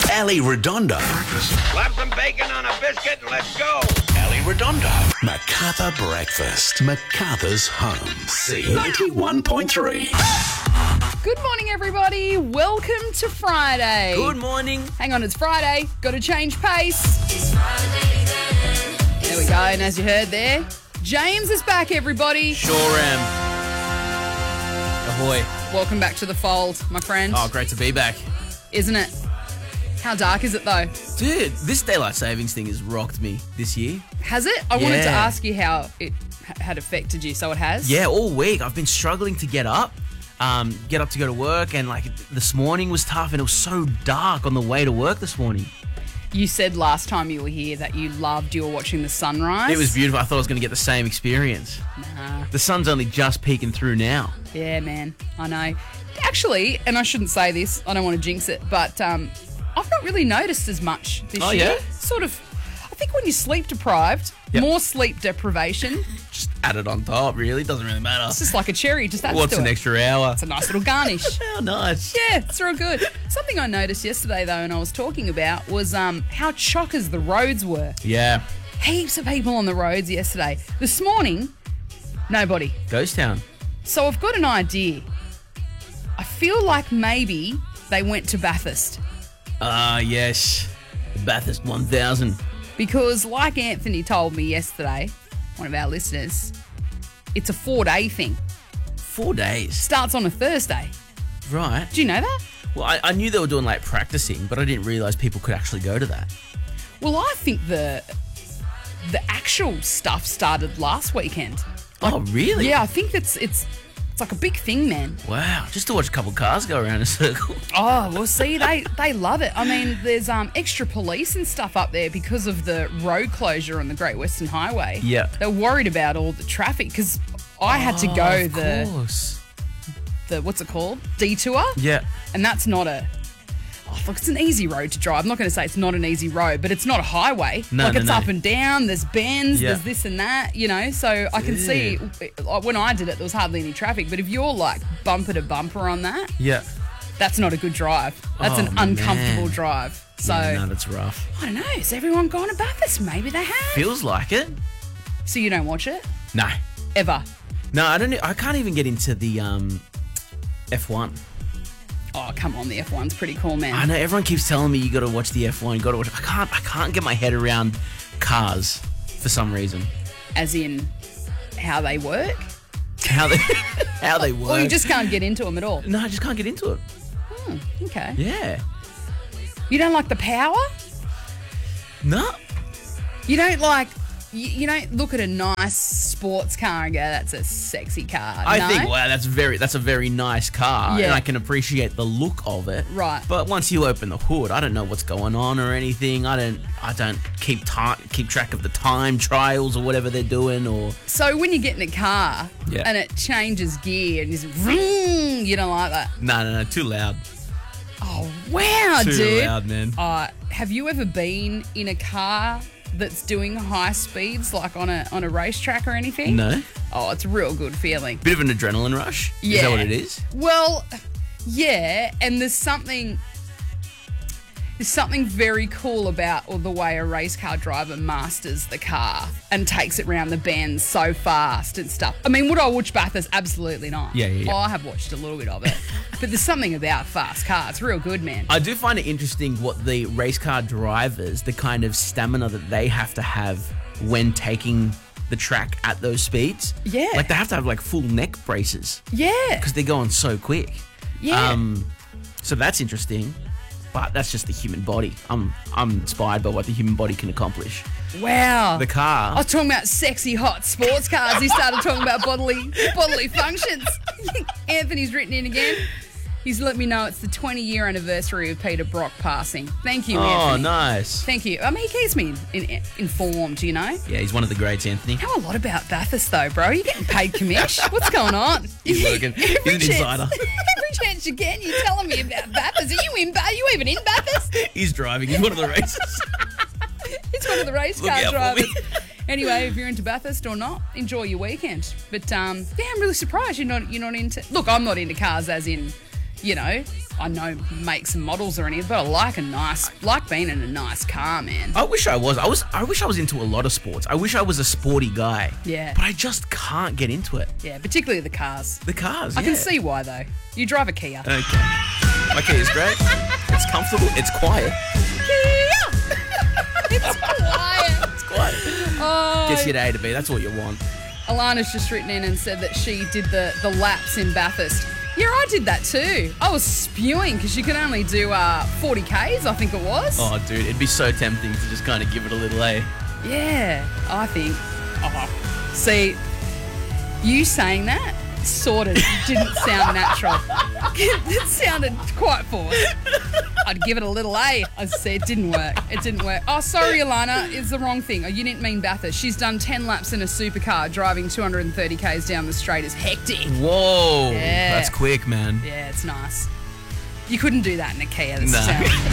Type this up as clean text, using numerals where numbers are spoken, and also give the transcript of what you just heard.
Ali Redondo. Slap some bacon on a biscuit and let's go. Ali Redondo. Macarthur Breakfast. Macarthur's home. C91.3. Good morning, everybody. Welcome to Friday. Good morning. Hang on, it's Friday. Got to change pace. There we go. And as you heard there, James is back, everybody. Sure am. Ahoy. Welcome back to the fold, my friend. Oh, great to be back. Isn't it? How dark is it, though? Dude, this daylight savings thing has rocked me this year. Has it? I wanted to Yeah. ask you how it had affected you, so it has? Yeah, all week I've been struggling to get up to go to work, and like this morning was tough, and it was so dark on the way to work this morning. You said last time you were here that you were watching the sunrise. It was beautiful. I thought I was going to get the same experience. Nah. The sun's only just peeking through now. Yeah, man. I know. Actually, and I shouldn't say this, I don't want to jinx it, but I've not really noticed as much this year. Yeah? Sort of, I think when you're sleep deprived, Yep. more sleep deprivation, Just add it on top, really. Doesn't really matter. it's just like a cherry, just adds What's to an it. extra hour? It's a nice little garnish. How nice. Yeah, it's real good. Something I noticed yesterday, though, and I was talking about, was how chockers the roads were. Yeah. Heaps of people on the roads yesterday. This morning, nobody. Ghost town. So I've got an idea. I feel like maybe they went to Bathurst. Yes. The Bathurst 1000. Because like Anthony told me yesterday, one of our listeners, it's a 4-day thing. 4 days. Starts on a Thursday. Right. Do you know that? Well, I knew they were doing like practicing, but I didn't realise people could actually go to that. Well, I think the actual stuff started last weekend. Oh, really? Yeah, I think it's like a big thing, man. Wow, just to watch a couple cars go around in a circle. Oh, well, see, they love it. I mean, there's extra police and stuff up there because of the road closure on the Great Western Highway. Yeah. They're worried about all the traffic because I had to go Of course. the what's it called? Detour. Yeah. And that's not look, it's an easy road to drive. I'm not going to say it's not an easy road, but it's not a highway. No, like, no, it's no. up and down, there's bends, Yeah. there's this and that, so I can see, when I did it, there was hardly any traffic, but if you're like bumper to bumper on that, Yeah. that's not a good drive. That's Oh, an uncomfortable man. drive. So, Yeah, no, that's rough. I don't know, has everyone gone to Bathurst? Maybe they have. Feels like it. So you don't watch it? No. Ever? No, I can't even get into the F1. Oh, come on, the F1's pretty cool, man. I know everyone keeps telling me you got to watch the F1. You got to watch. I can't get my head around cars for some reason. As in how they work? How they work. Or you just can't get into them at all? No, I just can't get into it. Okay. Yeah. You don't like the power? No. You don't like, you don't look at a nice sports car and go, that's a sexy car. I No? think, wow, that's a very nice car, Yeah. and I can appreciate the look of it. Right. But once you open the hood, I don't know what's going on or anything. I don't keep track of the time trials or whatever they're doing. Or So when you get in a car Yeah. and it changes gear and just vroom, you don't like that? no, too loud. Oh, wow, Too dude. loud, man. Have you ever been in a car that's doing high speeds, like on a racetrack or anything? No. Oh, it's a real good feeling. Bit of an adrenaline rush. Yeah. Is that what it is? Well, yeah, and there's something very cool about the way a race car driver masters the car and takes it round the bends so fast and stuff. I mean, would I watch Bathurst? Absolutely not. Yeah. Oh, I have watched a little bit of it. But there's something about fast cars. It's real good, man. I do find it interesting what the race car drivers, the kind of stamina that they have to have when taking the track at those speeds. Yeah. Like they have to have like full neck braces Yeah. because they're going so quick. Yeah. So that's interesting, but that's just the human body. I'm inspired by what the human body can accomplish. Wow. The car. I was talking about sexy, hot sports cars. He started talking about bodily functions. Anthony's written in again. He's let me know it's the 20-year anniversary of Peter Brock passing. Thank you, Oh, Anthony. nice. Thank you. I mean, he keeps me informed, Yeah, he's one of the greats, Anthony. Know a lot about Bathurst, though, bro. You getting paid commish? What's going on? He's working. He's an insider. Every chance you get, you're telling me about Bathurst. Are you even in Bathurst? He's driving. He's one of the races. It's one of the race Look car out for drivers. me. Anyway, if you're into Bathurst or not, enjoy your weekend. But yeah, I'm really surprised you're not into. Look, I'm not into cars, as in, you know, I know makes and models or anything, but I like being in a nice car, man. I wish I was. I wish I was into a lot of sports. I wish I was a sporty guy. Yeah. But I just can't get into it. Yeah, particularly the cars. The cars, I can see why, though. You drive a Kia. Okay. My Kia is great. It's comfortable. It's quiet. Kia! It's quiet. It's quiet. Oh, Gets you to A to B. That's what you want. Alana's just written in and said that she did the laps in Bathurst. Yeah, I did that too. I was spewing because you can only do 40 Ks, I think it was. Oh, dude, it'd be so tempting to just kind of give it a little A. Yeah, I think. Oh, see, you saying that sort of didn't sound natural. It sounded quite forced. I'd give it a little A. I said it didn't work. It didn't work. Oh, sorry, Alana. It's the wrong thing. Oh, you didn't mean Bathurst. She's done 10 laps in a supercar. Driving 230 Ks down the straight is hectic. Whoa. Yeah. That's quick, man. Yeah, it's nice. You couldn't do that in a Kia. That's No.